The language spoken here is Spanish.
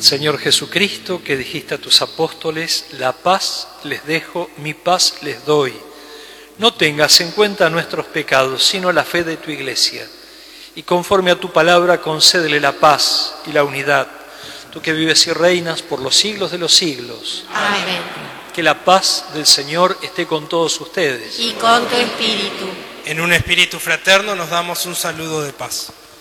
Señor Jesucristo, que dijiste a tus apóstoles, la paz les dejo, mi paz les doy. No tengas en cuenta nuestros pecados, sino la fe de tu Iglesia. Y conforme a tu palabra, concédele la paz y la unidad. Tú que vives y reinas por los siglos de los siglos. Amén. Que la paz del Señor esté con todos ustedes. Y con tu espíritu. En un espíritu fraterno nos damos un saludo de paz.